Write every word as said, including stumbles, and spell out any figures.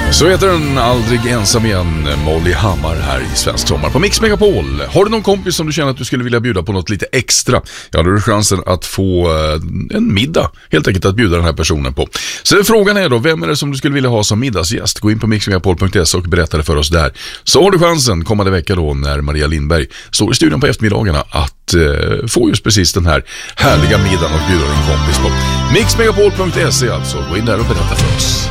Så heter den Aldrig ensam igen, Molly Hammar här i Svensk Sommar på Mix Megapol. Har du någon kompis som du känner att du skulle vilja bjuda på något lite extra? Ja, då är det chansen att få en middag, helt enkelt att bjuda den här personen på. Så frågan är då, vem är det som du skulle vilja ha som middagsgäst? Gå in på mix megapol punkt se och berätta det för oss där. Så har du chansen kommande vecka då, när Maria Lindberg står i studion på eftermiddagarna, att eh, få just precis den här härliga middagen och bjuda din kompis på. mix megapol punkt se alltså, gå in där och berätta för oss.